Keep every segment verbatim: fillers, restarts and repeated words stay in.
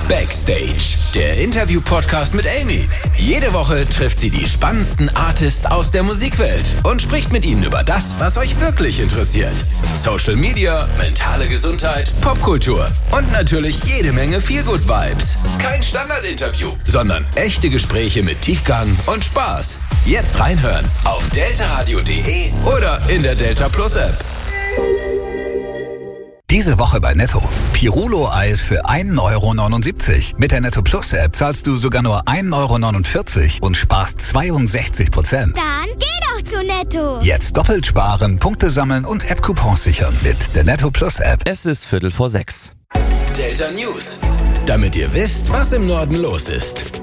Backstage, der Interview-Podcast mit Amy. Jede Woche trifft sie die spannendsten Artists aus der Musikwelt und spricht mit ihnen über das, was euch wirklich interessiert. Social Media, mentale Gesundheit, Popkultur und natürlich jede Menge Feel-Good-Vibes. Kein Standard-Interview, sondern echte Gespräche mit Tiefgang und Spaß. Jetzt reinhören auf deltaradio punkt de oder in der Delta Plus App. Diese Woche bei Netto. Pirulo-Eis für ein Euro neunundsiebzig. Mit der Netto Plus App zahlst du sogar nur ein Euro neunundvierzig und sparst zweiundsechzig Prozent. Dann geh doch zu Netto. Jetzt doppelt sparen, Punkte sammeln und App-Coupons sichern mit der Netto Plus App. Es ist Viertel vor sechs. Delta News. Damit ihr wisst, was im Norden los ist.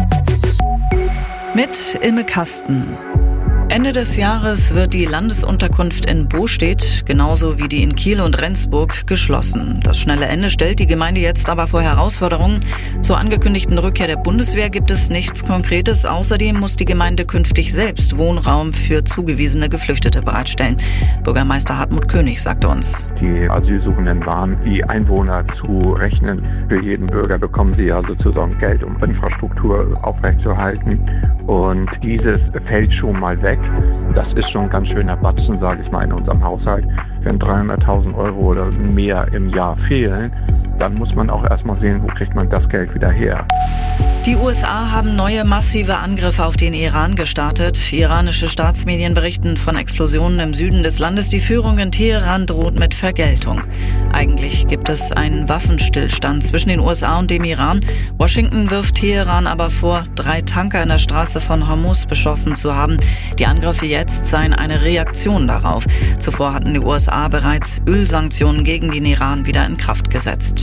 Mit Ilme Kasten. Ende des Jahres wird die Landesunterkunft in Bostedt, genauso wie die in Kiel und Rendsburg, geschlossen. Das schnelle Ende stellt die Gemeinde jetzt aber vor Herausforderungen. Zur angekündigten Rückkehr der Bundeswehr gibt es nichts Konkretes. Außerdem muss die Gemeinde künftig selbst Wohnraum für zugewiesene Geflüchtete bereitstellen. Bürgermeister Hartmut König sagte uns: Die Asylsuchenden waren wie Einwohner zu rechnen. Für jeden Bürger bekommen sie ja sozusagen Geld, um Infrastruktur aufrechtzuerhalten. Und dieses fällt schon mal weg. Das ist schon ein ganz schöner Batzen, sage ich mal, in unserem Haushalt. Wenn dreihunderttausend Euro oder mehr im Jahr fehlen, dann muss man auch erstmal sehen, wo kriegt man das Geld wieder her. Die U S A haben neue massive Angriffe auf den Iran gestartet. Iranische Staatsmedien berichten von Explosionen im Süden des Landes. Die Führung in Teheran droht mit Vergeltung. Eigentlich gibt es einen Waffenstillstand zwischen den U S A und dem Iran. Washington wirft Teheran aber vor, drei Tanker in der Straße von Hormuz beschossen zu haben. Die Angriffe jetzt seien eine Reaktion darauf. Zuvor hatten die U S A bereits Ölsanktionen gegen den Iran wieder in Kraft gesetzt.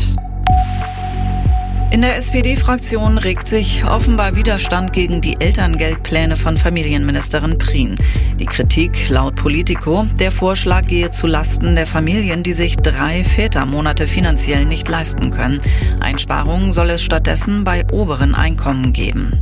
In der S P D-Fraktion regt sich offenbar Widerstand gegen die Elterngeldpläne von Familienministerin Prien. Die Kritik laut Politico: Der Vorschlag gehe zu Lasten der Familien, die sich drei Vätermonate finanziell nicht leisten können. Einsparungen soll es stattdessen bei oberen Einkommen geben.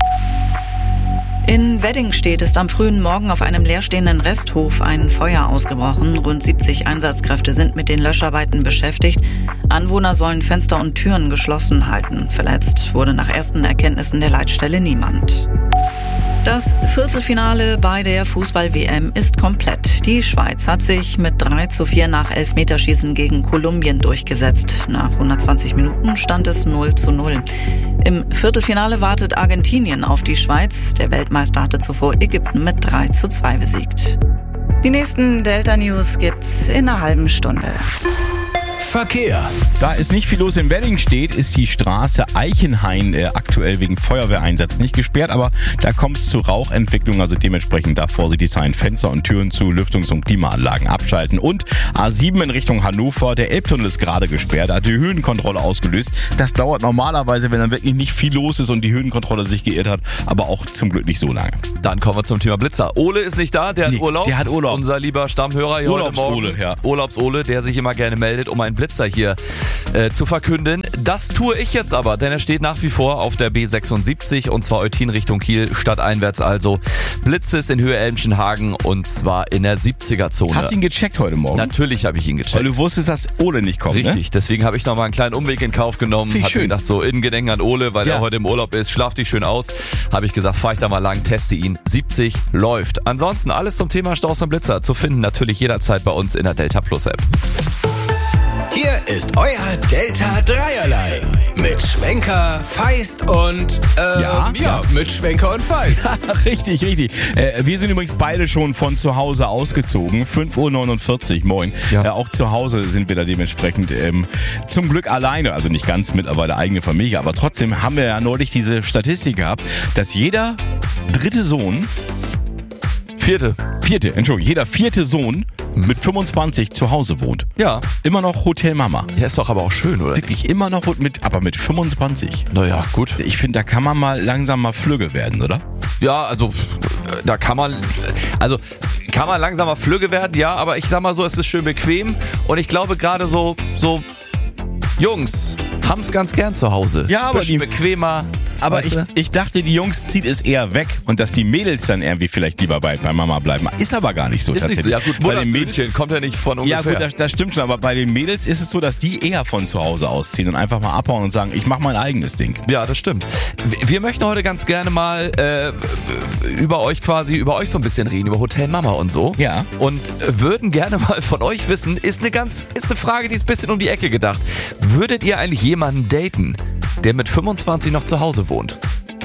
In Weddingstedt ist am frühen Morgen auf einem leerstehenden Resthof ein Feuer ausgebrochen. Rund siebzig Einsatzkräfte sind mit den Löscharbeiten beschäftigt. Anwohner sollen Fenster und Türen geschlossen halten. Verletzt wurde nach ersten Erkenntnissen der Leitstelle niemand. Das Viertelfinale bei der Fußball-W M ist komplett. Die Schweiz hat sich mit drei zu vier nach Elfmeterschießen gegen Kolumbien durchgesetzt. Nach hundertzwanzig Minuten stand es null zu null. Im Viertelfinale wartet Argentinien auf die Schweiz. Der Weltmeister hatte zuvor Ägypten mit drei zu zwei besiegt. Die nächsten Delta News gibt's in einer halben Stunde. Verkehr. Da ist nicht viel los in Weddingstedt, ist die Straße Eichenhain äh, aktuell wegen Feuerwehreinsatz nicht gesperrt, aber da kommt es zu Rauchentwicklung, also dementsprechend da vorsichtig sein, Fenster und Türen zu, Lüftungs- und Klimaanlagen abschalten. Und A sieben in Richtung Hannover, der Elbtunnel ist gerade gesperrt, da hat die Höhenkontrolle ausgelöst. Das dauert normalerweise, wenn dann wirklich nicht viel los ist und die Höhenkontrolle sich geirrt hat, aber auch zum Glück nicht so lange. Dann kommen wir zum Thema Blitzer. Ole ist nicht da, der hat Nee, Urlaub. der hat Urlaub. Unser lieber Stammhörer hier heute Morgen. Urlaubs-Ole, ja. Urlaubs-Ole, der sich immer gerne meldet, um einen Blitzer hier äh, zu verkünden. Das tue ich jetzt aber, denn er steht nach wie vor auf der B sechsundsiebzig und zwar Eutin Richtung Kiel, stadteinwärts also. Blitz ist in Höhe Elmschenhagen und zwar in der siebziger-Zone. Hast du ihn gecheckt heute Morgen? Natürlich habe ich ihn gecheckt. Weil du wusstest, dass Ole nicht kommt, Richtig, ne? deswegen habe ich nochmal einen kleinen Umweg in Kauf genommen. Viel Hab schön. mir gedacht, so in Gedenken an Ole, weil Ja. er heute im Urlaub ist, schlaf dich schön aus. Habe ich gesagt, fahr ich da mal lang, teste ihn. siebzig läuft. Ansonsten alles zum Thema Staus und Blitzer zu finden natürlich jederzeit bei uns in der Delta Plus App. Hier ist euer Delta Dreierlei. Mit Schwenker, Feist und, äh, Ja? ja, mit Schwenker und Feist. Richtig, richtig. Äh, wir sind übrigens beide schon von zu Hause ausgezogen. fünf Uhr neunundvierzig, moin. Ja. Äh, auch zu Hause sind wir da dementsprechend ähm, zum Glück alleine. Also nicht ganz, mittlerweile eigene Familie. Aber trotzdem haben wir ja neulich diese Statistik gehabt, dass jeder dritte Sohn, Vierte. vierte, Entschuldigung, jeder vierte Sohn mit fünfundzwanzig zu Hause wohnt. Ja. Immer noch Hotel Mama. Ja, ist doch aber auch schön, oder? Wirklich immer noch mit, aber mit fünfundzwanzig. Naja, gut. Ich finde, da kann man mal langsam mal flügge werden, oder? Ja, also da kann man, also kann man langsamer flügge werden, ja, aber ich sag mal so, es ist schön bequem und ich glaube gerade so, so Jungs haben's ganz gern zu Hause. Ja, aber Bisschen die- bequemer. aber weißt ich, du? ich dachte, die Jungs zieht es eher weg und dass die Mädels dann irgendwie vielleicht lieber bei, bei Mama bleiben. Ist aber gar nicht so. Ist nicht so. Ja gut, Bei den Mädchen kommt ja nicht von Ja ungefähr. gut, das, das stimmt schon, aber bei den Mädels ist es so, dass die eher von zu Hause ausziehen und einfach mal abhauen und sagen, ich mache mein eigenes Ding. Ja, das stimmt. Wir möchten heute ganz gerne mal äh, über euch quasi, über euch so ein bisschen reden, über Hotel Mama und so. Ja. Und würden gerne mal von euch wissen, ist eine ganz, ist eine Frage, die ist ein bisschen um die Ecke gedacht. Würdet ihr eigentlich jemanden daten, der mit fünfundzwanzig noch zu Hause wohnt?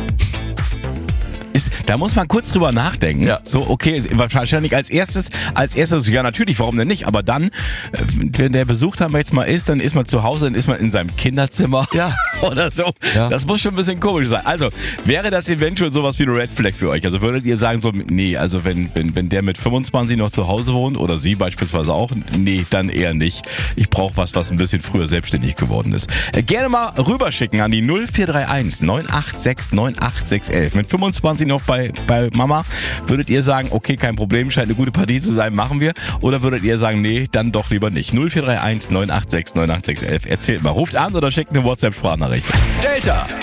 Ist, da muss man kurz drüber nachdenken. Ja. So, okay, wahrscheinlich als erstes, als erstes, ja natürlich, warum denn nicht? Aber dann, äh, wenn der Besuch dann jetzt mal ist, dann ist man zu Hause, dann ist man in seinem Kinderzimmer Ja. oder so. Ja. Das muss schon ein bisschen komisch sein. Also, wäre das eventuell sowas wie eine Red Flag für euch? Also würdet ihr sagen so, nee, also wenn, wenn, wenn der mit fünfundzwanzig noch zu Hause wohnt oder sie beispielsweise auch, nee, dann eher nicht. Ich brauche was, was ein bisschen früher selbstständig geworden ist. Äh, gerne mal rüberschicken an die null vier drei eins neun acht sechs neun acht sechs eins. Mit fünfundzwanzig noch bei, bei Mama, würdet ihr sagen, okay, kein Problem, scheint eine gute Partie zu sein, machen wir? Oder würdet ihr sagen, nee, dann doch lieber nicht? null vier drei eins neun acht sechs neun acht sechs eins. Erzählt mal, ruft an oder schickt eine WhatsApp-Sprachnachricht. Delta